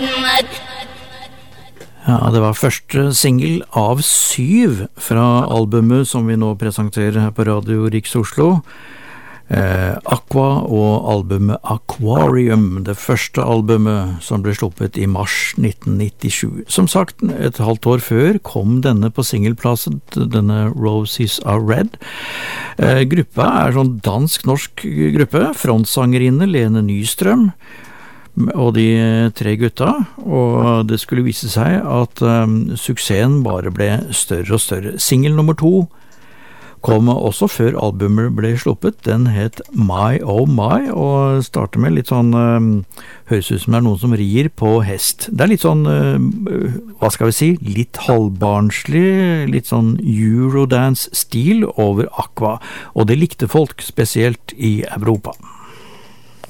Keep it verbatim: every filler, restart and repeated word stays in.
Ja, det var første single av syv fra albumet som vi nå presenterer her på Radio Riks Oslo. Eh, Aqua og albumet Aquarium, det første albumet som ble sluppet i mars nitten nittisju. Som sagt, et halvt år før kom denne på singleplassen, denne Roses Are Red. Eh, gruppa er sånn dansk-norsk gruppe, frontsangerinne Lene Nystrøm og de tre gutta, og det skulle vise seg at um, suksessen bare ble større og større. Single nummer to kom også før albumet ble sluppet. Den het My Oh My, og starter med litt sånn, um, høres ut som det er noen som rir på hest. Det er litt sånn, uh, hva skal vi si, litt halvbarnslig, litt sånn Eurodance-stil over Aqua, og det likte folk spesielt i Europa.